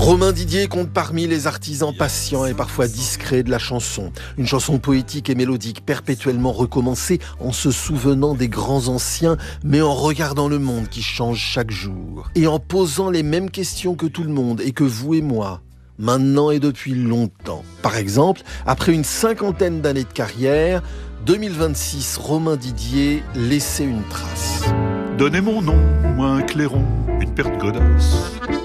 Romain Didier compte parmi les artisans patients et parfois discrets de la chanson. Une chanson poétique et mélodique, perpétuellement recommencée en se souvenant des grands anciens, mais en regardant le monde qui change chaque jour. Et en posant les mêmes questions que tout le monde et que vous et moi, maintenant et depuis longtemps. Par exemple, après une 50aine d'années de carrière, 2026, Romain Didier laissait une trace. Donnez mon nom, un clairon, une paire de godasses.